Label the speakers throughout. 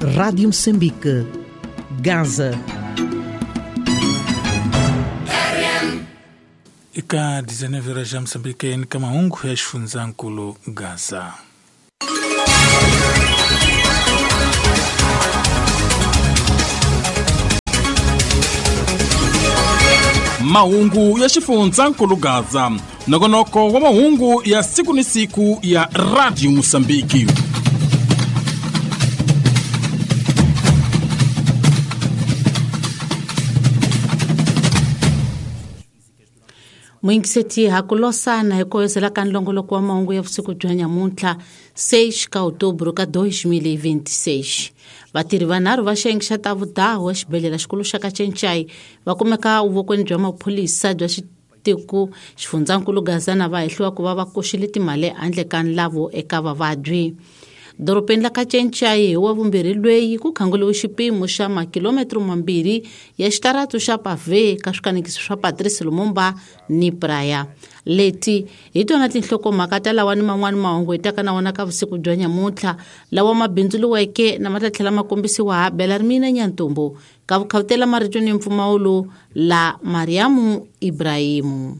Speaker 1: Rádio Moçambique, Gaza.
Speaker 2: Ika 19 já Moçambique ni kama ungu ya Shifunzankulu Gaza.
Speaker 3: Mahungu ya Shifunzankulu Gaza. Nogonoko wa mahungu ya siku ni siku ya Radio Moçambique.
Speaker 4: Mwingiseti hakulosa na hikoyezela kanlongoloko wa mahungu ya vusiku bya nyamuntla 6 ka outubro ka 2026. Vatiri vanharhu va xiyenge ta vudahu wa xibedhlele xikulu xa Kachenchay va kumeka uvokweni bya maphorisa bya xitiku Xifundzakulu Gaza na va hehliwa ku va va koxile timali handle ka nlavo eka vavabyi. Doropeni la Kachenchay hi wa vumbirhi lweyi ku khanguriwe xipimo xa makilometro mambirhi ya xitaratu xa pave ka swikanekiso swa Patrice Lumumba ni Praia. Leti hi tona tinhlokomhaka ta lawa ni man'wani mahungu hitaka na wona ka vusiku bya nyamuntla lawa mabindzuluweke na matatlhela makombisiwa Belarmina Nyantombo ka vukhawutela marito ni mpfumawulo la Mariamu Ibrahimu.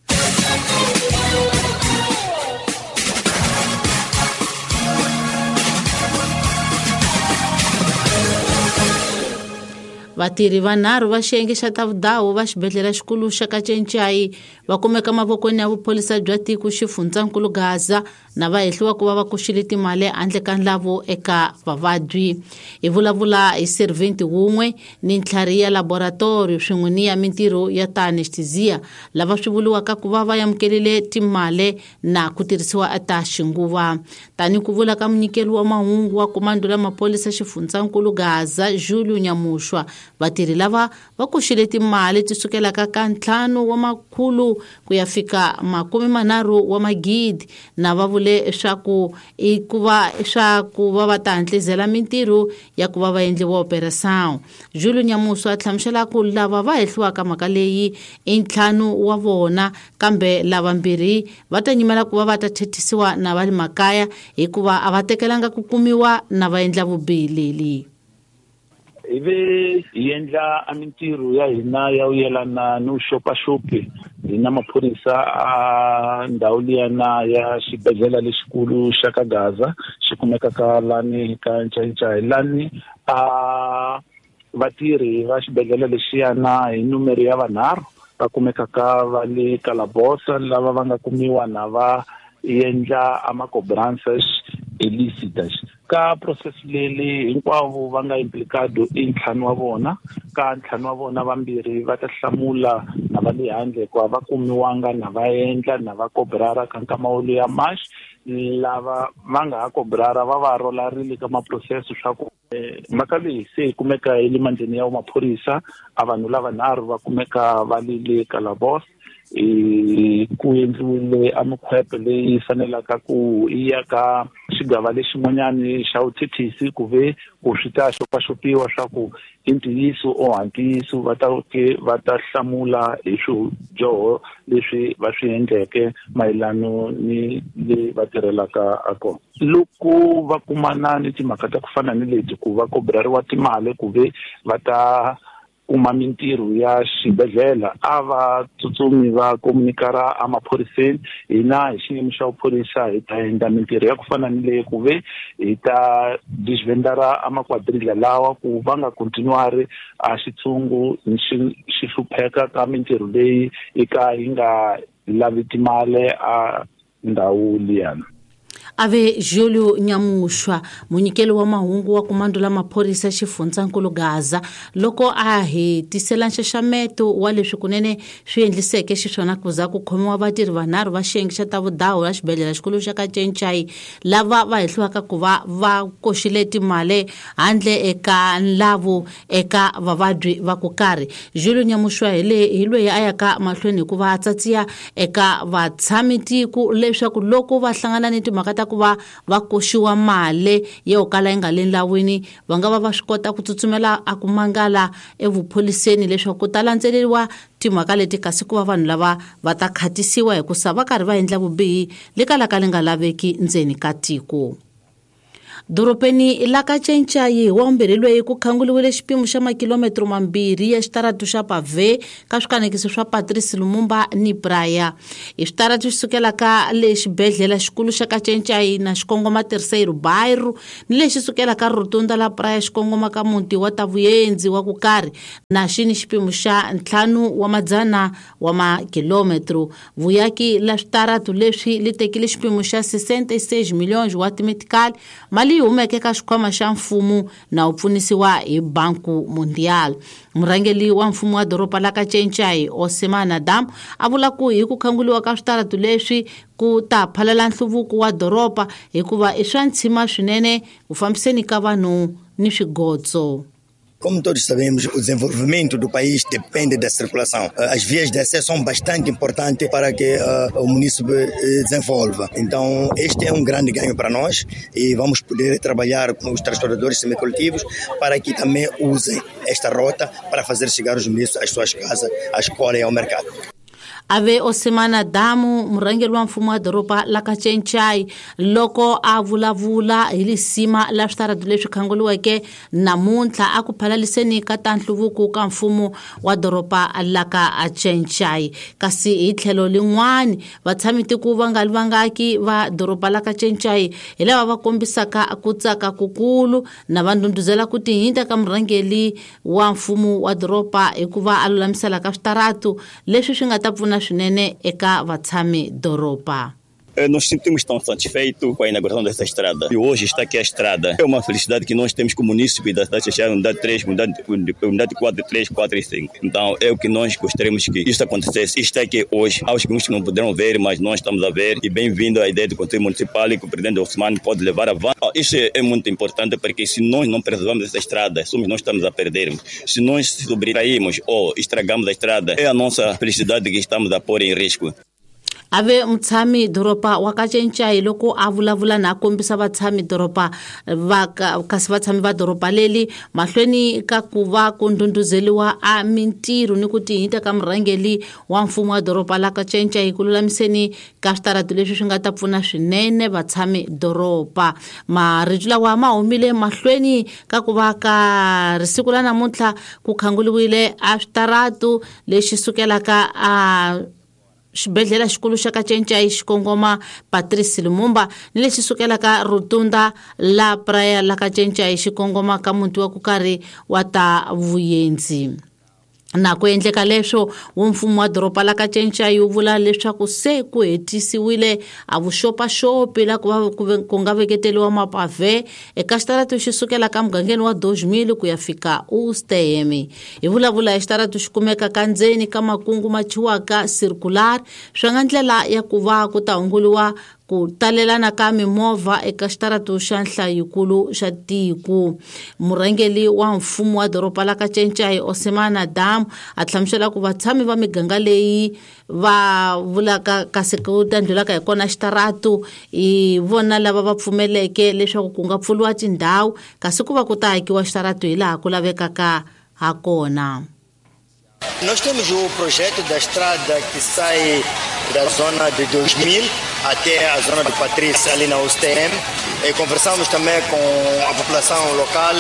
Speaker 4: Vatiri vanharhu va xiyenge xa ta vudahu va xibedhlele xikulu xa Kachenchay va kumeka mavokweni ya vupolisa bya tiko Xifundzakulu Gaza na va hehliwa ku va va koxile timali handle ka nlavo eka vavabyi. Hi vulavula hi serventi wun'we ni ntlhari ya laboratory swin'we ni ya mintirho ya ta anesthesia lava swi vuliwaka ku va va amukelile timali na ku tirhisiwa ta xinguva. Tani ku vula ka munyikeli wa mahungu wa komando la mapolisa Xifundzakulu Gaza Julius Nyamushwa, vatiri lava va koxile timali tisukela ka 500 ku ya fika 30 wa magidi na va vule swaku ku va ta hantlizela mintirho ya ku va va endliwa operation. Julius Nyamushwa a tlhamusela ku lava va hehliwaka mhaka leyi i 5 wa vona kambe lava mbirhi va ta nyimela ku va va ta thethisiwa na va le makaya hikuva a va tekelanga ku kumiwa na va endla vubihi.
Speaker 5: Ive yendla amintiru ya hina ya uyelana no shopaxopi hina maphorisa a ndhawu liyana ya xibedhlele lexikulu xa ka Gaza xi kumeka ka lani ka Kachenchay lani a vatirhi va xibedhlele lexiyana hi numero ya vanharhu va kumeka ka va le Kalabosa lava va nga kumiwa na va endla ama-cobrances illicit ka process lele hinkwavo va nga implicado i 5 wa vona ka 5 wa vona vambirhi va ta hlamula na va le handle ku va kumiwanga na va endla na va kobrara ka nkamawulo ya March lava va nga ha kobrara va rolarile ka maprocess swa ku mhaka leyi se kumeka hi le mandleni ya maphorisa a vanhu lava nharhu va kumeka va le Kalabosa ku endliwile amakhwepe leyi fanelaka ku iya ka xigava lexin'wanyani xa vuthethisi ku ve ku swi ta xopaxopiwa swa ku i ntiyiso o hantiyiso va ta hlamula hi swidyoho leswi va swi endleke mayelano ni le va tirhelaka a kona. Loko va kumana ni timhaka ta ku fana ni leti ku va kobrariwa timali ku ve va ta kuma mintirho ya xibedhlele a va tsutsumi va komunikara amaphoriseni hina hi xiyimo xa vuphorisa hi ta endla mintirho ya ku fana ni leyi ku ve hi ta disvendara amakwadrila lawa ku va nga kontinuari a xitshungu xi hlupheka ka mintirho leyi eka yi nga lavi timali a ndhawu liyana.
Speaker 4: Ave Julius Nyamushwa, munyikeli wa mahungu wa komando la maphorisa Xifundzakulu Gaza, loko a hetisela nxaxameto wa leswi kunene swi endliseke xiswona ku za ku khomiwa vatirhi vanharhu va xiyenge xa ta vudahu la xibedhlele xikulu xa Kachenchay lava va hehliwaka ku va koxile timali handle eka nlavo eka vavabyi va ku karhi. Julius Nyamushwa hi loyi a yaka mahlweni hikuva a tsatsiya eka vatshami tiko leswaku loko va hlangana ni timhaka ta ku va koxiwa mali yo kala yi nga le lawini va nga va swi kota ku tsutsumela a ku mangala evupholiseni leswaku ku ta landzeleriwa timhaka leti kasi ku va vanhu lava va ta khatisiwa hikusa va karhi va endla vubihi le kala ka li nga laveki ndzeni ka tiko. Doropeni la ka Cencayi wa umbirhi ku khanguliwile xipimo xa makilometro mambirhi ya xitaratu xa Pave ka swikanekisi swa Patrice Lumumba ni Praia. I switaratu swi sukela ka le xibedhlele xikulu xa ka Cencayi na xikongoma Terceiro Bairro ni lexi sukela ka Rotunda la Praia xikongoma ka muti wa Tavuyenzi wa ku karhi na xini xipimo xa 500 wa makilometro. Vuyaki la switaratu leswi li tekile xipimo xa 66 milhões wa timetikali mali humeke ka xikhwama xa mfumo na upfunisiwa hi Banco Mundial. Murhangeli wa mfumo wa doropa la ka Cencayi Osman Adam a vula ku hi ku khanguliwa ka switaratu leswi ku ta phalela nhluvuko wa doropa hikuva i swa ntshima swinene ku fambiseni ka vanhu ni swigotso.
Speaker 6: Como todos sabemos, o desenvolvimento do país depende da circulação. As vias de acesso são bastante importantes para que o município desenvolva. Então, este é um grande ganho para nós e vamos poder trabalhar com os transportadores semicoletivos para que também usem esta rota para fazer chegar os munícipes às suas casas, à escola e ao mercado.
Speaker 4: Ave Osman Adamu murhangeri wa mfumo wa doropa la ka Cencayi loko a vulavula hi lisima la switaratu leswi khanguliweke namuntlha a ku phalaliseni ka ta nhluvuko ka mfumo wa doropa la ka Cencayi. Kasi hi tlhelo lin'wani vatshamiku va nga vangaki va doropa la ka Cencayi hi lava va kombisaka ku tsaka kukulu na va ndhundhuzela ku tihinta ka murhangeri wa mfumo wa doropa hikuva a lulamisela ka switaratu leswi swi nga ta pfuna swinene eka vatshami doropa.
Speaker 7: Nós sentimos tão satisfeitos com a inauguração dessa estrada. E hoje está aqui a estrada. É uma felicidade que nós temos como município da cidade de Cencayi, unidade 3, unidade 4, 3, 4 e 5. Então é o que nós gostaríamos que isso acontecesse. Isto é que hoje, aos que não puderam ver, mas nós estamos a ver. E bem-vindo à ideia do Conselho Municipal e que o presidente Osman pode levar avante. Isso é muito importante porque se nós não preservamos essa estrada, somos nós estamos a perdermos. Se nós sobretraímos ou estragamos a estrada, é a nossa felicidade que estamos a pôr em risco.
Speaker 4: Ave mutshami doropa wa ka Cencayi loko a vulavula na kombisa vatshami doropa kasi vatshami va doropa leli mahlweni ka ku va ku ndhundhuzeliwa a mintirho ni ku tihinta ka murhangeli wa mfumo wa doropa la ka Cencayi ku lulamiseni ka switaratu leswi swi nga ta pfuna swinene vatshami doropa. Maribye lawa ma humile mahlweni ka ku va ka siku la namuntlha ku khanguliwile a switaratu lexi sukelaka a xibedhlele xikulu xa ka Cencayi xikongoma Patrice Lumumba ni lexi sukelaka Rotunda la Praia la ka Cencayi xikongoma ka muti wa ku karhi wa Tavuyenzi. Na ku endleka leswo wa mfumo wa doropa la ka Cencayi wu vula leswaku se ku hetisiwile a vuxopaxopi la ku nga veketeliwa mapave eka xitaratu xi sukela ka mugangeni wa 2000 ku ya fika Usteme. Hi vulavula hi xitaratu xi kumeka ka ndzeni ka makungu ma chiwaka circular swi nga ndlela ya ku va ku ta hunguliwa ku talelana ka mimovha eka xitaratu xa nhlayikulu xa tiko. Murhangeli wa mfumo wa doropa la ka Cencayi Osman Adam a hlamusela ku vatshami va miganga leyi va vulaka kasi ku tandlulaka hi kona xitaratu i vona lava va pfumeleke leswaku ku nga pfuliwa tindhawu kasi ku va ku ta hakiwa xitaratu hi laha ku lavekaka ha kona.
Speaker 6: Nós temos o projeto da estrada que sai da zona de 2000 até a zona do Patrice, ali na USTM. Conversamos também com a população local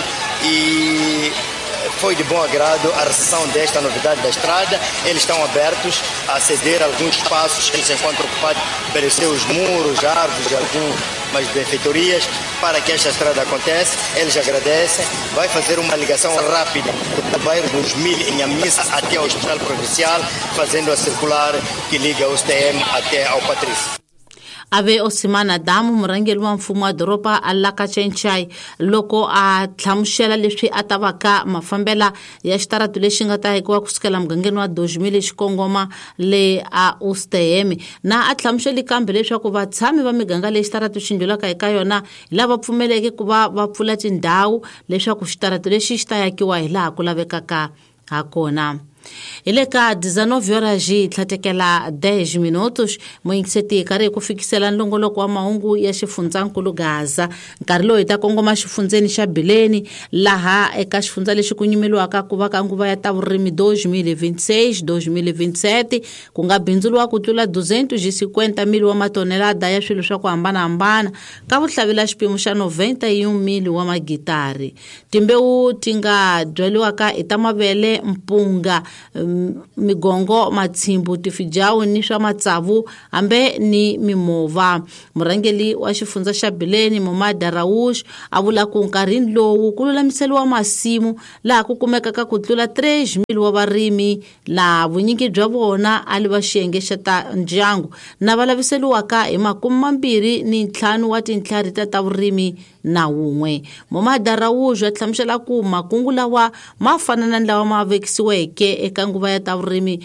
Speaker 6: e foi de bom agrado a recepção desta novidade da estrada. Eles estão abertos a ceder alguns espaços que eles se encontram ocupados pelos seus muros, árvores e algumas benfeitorias para que esta estrada aconteça. Eles agradecem. Vai fazer uma ligação rápida do bairro 2000 em Amissa até ao Hospital Provincial, fazendo a circular que liga o USTM até ao Patrício.
Speaker 4: Ave Osman Adamu murhangeri wa mfumo wa doropa la ka Cencayi loko a hlamusela leswi a ta va ka mafambela ya xitaratu lexi nga ta hakiwa kusukela mugangeni wa 2000 xikongoma le a Usteme na a hlamuseli kambe leswaku vatshami va miganga leyi xitaratu xi ndlulaka eka yona hi lava pfumeleke ku va va pfula tindhawu leswaku xitaratu lexi xi ta yakiwa hi laha ku lavekaka ha kona. Ile ka 19 horas tlhatekela 10 minutos moingiseti kare ku fikisela nlongoloko wa mahungu ya xifundzakulu Gaza. Nkarhi loyi ta kongoma xifundzeni xa Bileni laha eka xifundzha lexi ku nyimeliwaka ku va ka nguva ya ta vurimi 2026-2027 ku nga bindzuluwa ku tlula 250 mili wa matonelada ya swilo swa ku hambanahambana ka vuhlavela xipimo xa 91 mili wa magitari. Timbewu tinga byaliwaka ita mavele, mpunga, migongo, matsimbu, tifijawu ni swa matsavu hambe ni mimova. Murangeli wa xifundzha xa Bileni Mohammad Darawush a vula ku nkarhi lowu ku lulamiseliwa masimu laha ku kumekaka ku tlula 3 mili wa varimi la vunyingi bya vona ali va xiyenge xa ta ndyangu na valaviseliwaka hi 25 wa tintlhari ta vurimi na wun'we. Mohammad Darawush a hlamusela ku makungu lawa ma fanana na lawa ma vekisiweke eka nguva ya ta vurimi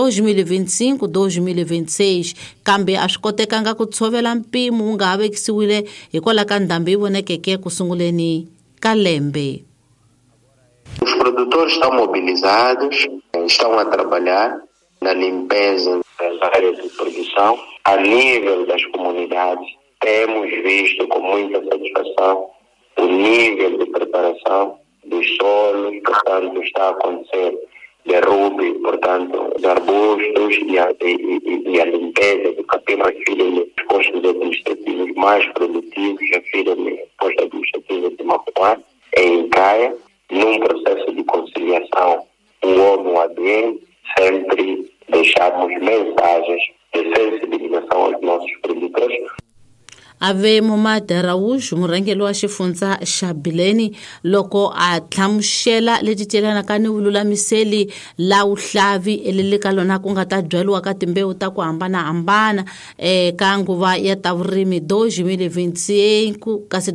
Speaker 4: 2025-2026 kambe a swi kotekanga ku tshovela mpimo wu nga vekisiwile hikwalaho ka ndhambi yi vonekeke ku sunguleni ka lembe.
Speaker 8: Os produtores estão mobilizados, estão a trabalhar na limpeza das áreas de produção. A nível das comunidades, temos visto com muita satisfação o nível de preparação dos solos, portanto, está a acontecer derrube, portanto, de arbustos e a limpeza do capim refere-me aos postos administrativos mais produtivos, refere-me ao posto administrativo de Mapuá, em Caia, num processo de conciliação o homem ambiente, sempre deixamos mensagens de sensibilização aos nossos produtores.
Speaker 4: Ave Mohammad Darawush murangeli wa xifundzha xa Bileni loko a tlhamuxela leti telanaka ni vululamiseli la uhlavi eleleka lona ku nga ta byaliwa ka timbewu ta ku hambanahambana ka nguva ya ta vurimi 2025 kasi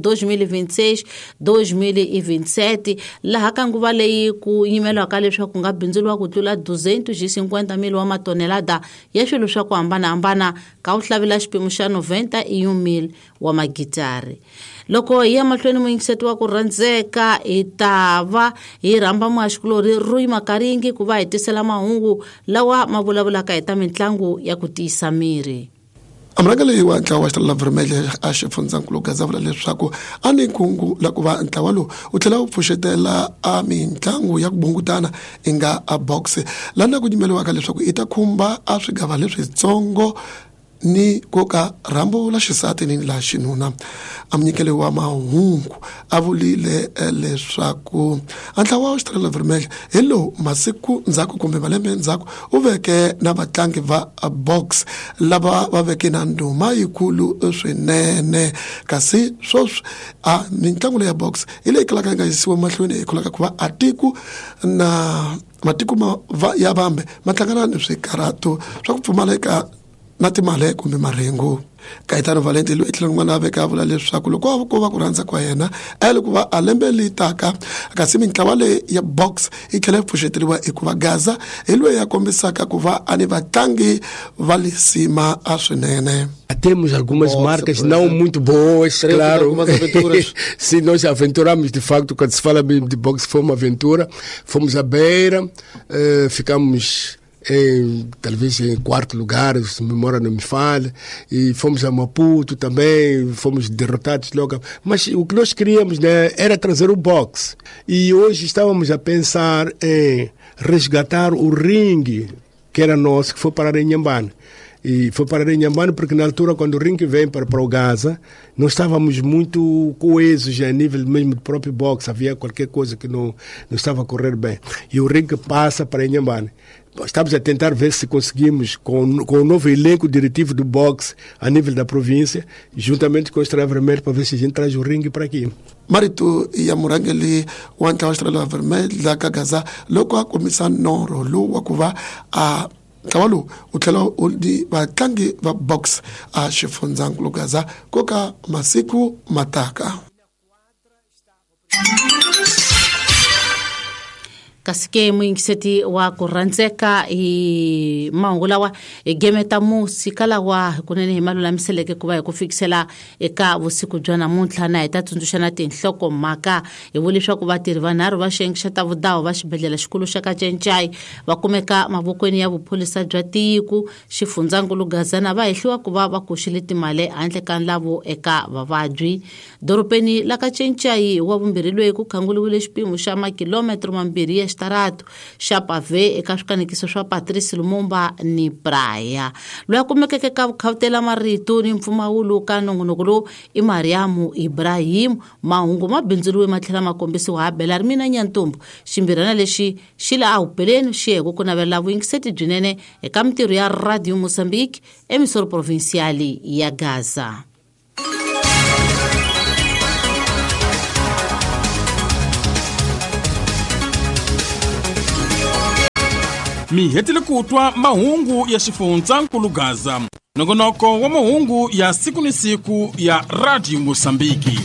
Speaker 4: 2026-2027 laha ka nguva leyi ku yimelwaka leswaku nga bindzuluwa ku tlula 250 mili wa matonelada ya swilo swa ku hambanahambana ka uhlavela xipimo xa 91 mili wa magitari. Loko hi ya mahlweni moyingiseti wa ku rhandzeka hi ta va hi rhamba muhaxikulori Rui Makaringi ku va hi tisela mahungu lawa ma vulavulaka hi ta mitlangu ya ku tiyisa miri.
Speaker 9: Amrangeli wa ntlawa wa Xitalo Vermelho a xifundzakulu Gaza vula leswaku a ni kungu la ku va ntlawa lowu u tlhela u pfuxetela a mitlangu ya ku bungutana inga a box lana ku nyimeliwaka leswaku i ta khumba a swigava leswitsongo ni koka rambo la xisati ni la xinuna. Amnyikele wa mahungu a vulile leswaku antlawa wa Xitalo Vermelho hello masiku ndzhaku kumbe malembe ndzhaku u veke na vatlangi va box lava va veke na ndhuma yikulu swinene kasi swoswi a mitlangu ya box ile ikalaka nga yisiwa mahlweni ikulaka ku va atiku na matiko ya vambe matlangana ni swikarato swa ku pfumaleka na timale kumbe marengo. Kaitano Valente lo itlanga n'wana veka vula leswaku loko ko va ku rhandza kwa yena a loko va alembe litaka kasi mitlawa le ya box i tlhela pfuxeteliwa ekuva Gaza hi loyi ya kombisaka ku va ani vatlangi va lisima a swinene.
Speaker 10: Temos algumas marcas não muito boas, claro.
Speaker 9: Algumas aventuras.
Speaker 10: Sim, nós aventuramos de facto, quando se fala mesmo de boxe, foi uma aventura. Fomos à Beira, ficamos talvez em 4º lugar, se a memória não me falha, e fomos a Maputo também, fomos derrotados logo. Mas o que nós queríamos, né, era trazer o boxe. E hoje estávamos a pensar em resgatar o ringue que era nosso, que foi para a Inhambane. E foi para Inhambane porque na altura quando o ringue vem para o Gaza nós estávamos muito coesos a nível mesmo do próprio boxe, havia qualquer coisa que não estava a correr bem e o ringue passa para Inhambane. Estamos a tentar ver se conseguimos com o novo elenco diretivo do boxe a nível da província, juntamente com o Estrela Vermelha, para ver se a gente traz o ringue para aqui.
Speaker 9: Marito ya murangeli wa ntlawa wa Estrela Vermelha ka Gaza loko a komisa norho lowu wa ku va a ntlawa lowu u tlhela u di vatlangi va box a xifundzakulu Gaza koka masiku mataka.
Speaker 4: kasike muingiseti wa kuranzeka i maungulawa gemeta musikala wa kunene himalula miseleke kuba kufikisela eka vusiku bya namuntlha na itatsundzuxa na tinhloko mhaka hi vulishwa ku vatirhi vanharhu va xiyenge ta vudawu va xibedhlele xikulu xa Kacencai va kumeka mavokweni ya vupolisa bya tiko xifundzakulu Gazana va hehliwa ku va kuxile timali handle ka nlavo eka vavabyi doropeni la Kacencai wa vumbirhi loyi ku khanguliwile xipimo xa makilometro mambirhi ya xitaratu xa pave eka swikanekiso swa Patrice Lumumba ni Praia loyi kumekeke ka vukhawutela marito ni mpfumawulo ka nongonoko lowu i Mariamu Ibrahim mahungu ma bindzuriwe matlhela makombisiwa ha Bela Mina Nyantumbu ximbirana lexi xi la ahupeleni xi heko ku navela vuingiseti byinene eka mitirho ya Radio Mozambique emisoro provinciali ya Gaza.
Speaker 3: Mi hetile kutwa mahungu ya xifundzakulu Gaza, nongonoko wa mahungu ya siku ni siku ya Radio Mozambique.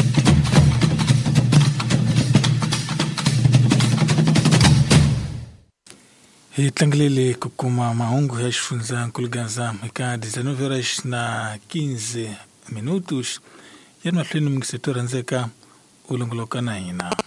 Speaker 2: Hi tlangilele ku kuma mahungu ya xifundzakulu Gaza eka 19:15 ya mahlweni mingiseto rhandzeka u longoloka na hina.